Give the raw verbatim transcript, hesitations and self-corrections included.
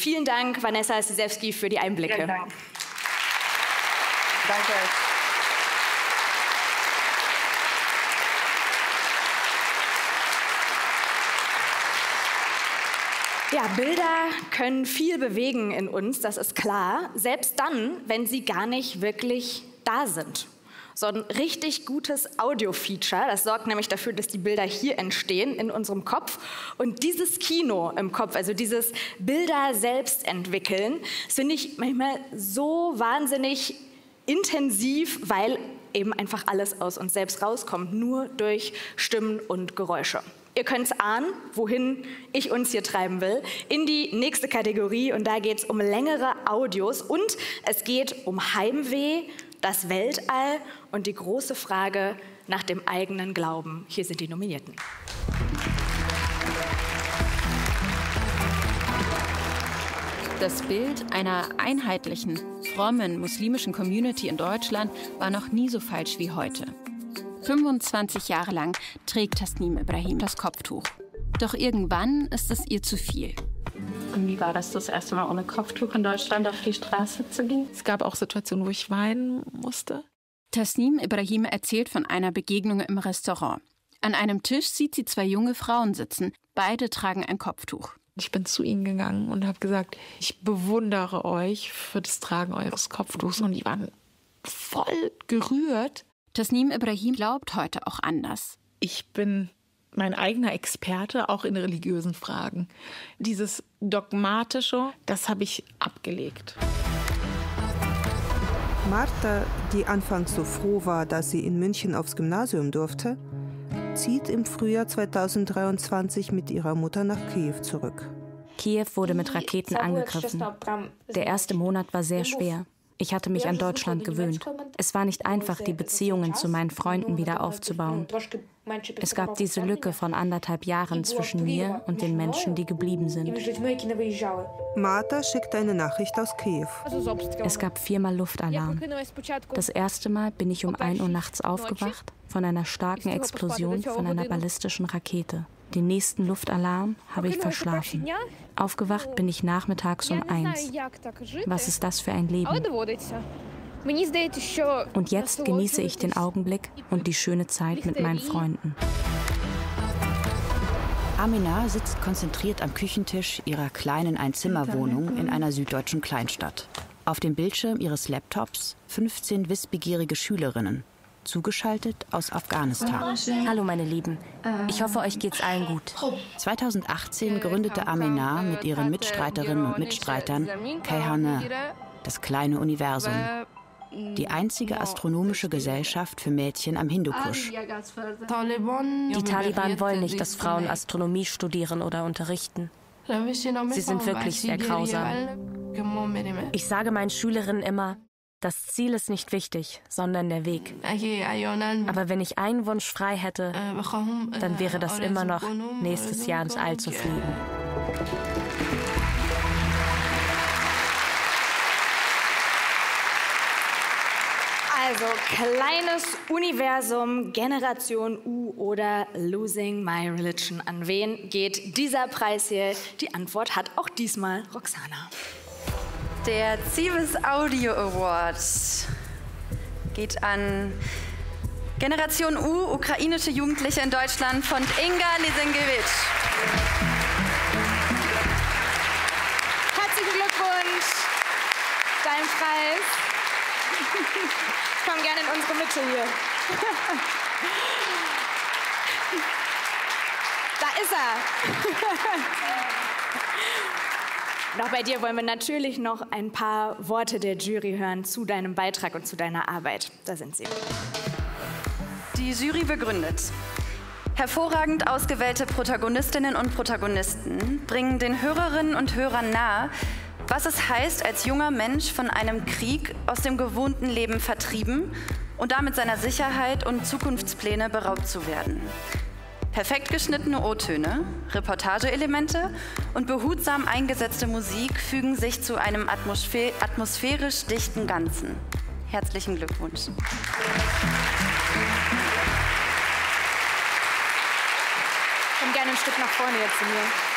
Vielen Dank, Vanessa Staszewski, für die Einblicke. Vielen Dank. Danke. Ja, Bilder können viel bewegen in uns, das ist klar. Selbst dann, wenn sie gar nicht wirklich da sind. So ein richtig gutes Audio-Feature, das sorgt nämlich dafür, dass die Bilder hier entstehen in unserem Kopf. Und dieses Kino im Kopf, also dieses Bilder selbst entwickeln, das finde ich manchmal so wahnsinnig intensiv, weil eben einfach alles aus uns selbst rauskommt, nur durch Stimmen und Geräusche. Ihr könnt es ahnen, wohin ich uns hier treiben will, in die nächste Kategorie. Und da geht es um längere Audios und es geht um Heimweh, das Weltall und die große Frage nach dem eigenen Glauben. Hier sind die Nominierten. Das Bild einer einheitlichen, frommen muslimischen Community in Deutschland war noch nie so falsch wie heute. fünfundzwanzig Jahre lang trägt Tasnim Ibrahim das Kopftuch. Doch irgendwann ist es ihr zu viel. Und wie war das, das erste Mal ohne Kopftuch in Deutschland auf die Straße zu gehen? Es gab auch Situationen, wo ich weinen musste. Tasnim Ibrahim erzählt von einer Begegnung im Restaurant. An einem Tisch sieht sie zwei junge Frauen sitzen. Beide tragen ein Kopftuch. Ich bin zu ihnen gegangen und habe gesagt, ich bewundere euch für das Tragen eures Kopftuchs. Und die waren voll gerührt. Tasnim Ibrahim glaubt heute auch anders. Ich bin mein eigener Experte, auch in religiösen Fragen. Dieses Dogmatische, das habe ich abgelegt. Marta, die anfangs so froh war, dass sie in München aufs Gymnasium durfte, zieht im Frühjahr zweitausenddreiundzwanzig mit ihrer Mutter nach Kiew zurück. Kiew wurde mit Raketen angegriffen. Der erste Monat war sehr schwer. Ich hatte mich an Deutschland gewöhnt. Es war nicht einfach, die Beziehungen zu meinen Freunden wieder aufzubauen. Es gab diese Lücke von anderthalb Jahren zwischen mir und den Menschen, die geblieben sind. Marta schickt eine Nachricht aus Kiew. Es gab viermal Luftalarm. Das erste Mal bin ich um ein Uhr nachts aufgewacht von einer starken Explosion von einer ballistischen Rakete. Den nächsten Luftalarm habe ich verschlafen. Aufgewacht bin ich nachmittags um eins. Was ist das für ein Leben? Und jetzt genieße ich den Augenblick und die schöne Zeit mit meinen Freunden. Amina sitzt konzentriert am Küchentisch ihrer kleinen Einzimmerwohnung in einer süddeutschen Kleinstadt. Auf dem Bildschirm ihres Laptops fünfzehn wissbegierige Schülerinnen. Zugeschaltet aus Afghanistan. Hallo meine Lieben, ich hoffe, euch geht's allen gut. zweitausendachtzehn gründete Amina mit ihren Mitstreiterinnen und Mitstreitern Kayhane, das kleine Universum, die einzige astronomische Gesellschaft für Mädchen am Hindukusch. Die Taliban wollen nicht, dass Frauen Astronomie studieren oder unterrichten. Sie sind wirklich sehr grausam. Ich sage meinen Schülerinnen immer, das Ziel ist nicht wichtig, sondern der Weg. Aber wenn ich einen Wunsch frei hätte, dann wäre das immer noch, nächstes Jahr ins All zu fliegen. Also, kleines Universum, Generation U oder Losing My Religion. An wen geht dieser Preis hier? Die Antwort hat auch diesmal Roxana. Der Cibes Audio Award geht an Generation U, ukrainische Jugendliche in Deutschland von Inga Lisenkiewicz. Herzlichen Glückwunsch, dein Preis. Komm gerne in unsere Mitte hier. Da ist er. Noch bei dir wollen wir natürlich noch ein paar Worte der Jury hören zu deinem Beitrag und zu deiner Arbeit. Da sind sie. Die Jury begründet. Hervorragend ausgewählte Protagonistinnen und Protagonisten bringen den Hörerinnen und Hörern nahe, was es heißt, als junger Mensch von einem Krieg aus dem gewohnten Leben vertrieben und damit seiner Sicherheit und Zukunftspläne beraubt zu werden. Perfekt geschnittene O-Töne, Reportageelemente und behutsam eingesetzte Musik fügen sich zu einem atmosphä- atmosphärisch dichten Ganzen. Herzlichen Glückwunsch. Komm gerne ein Stück nach vorne jetzt zu mir.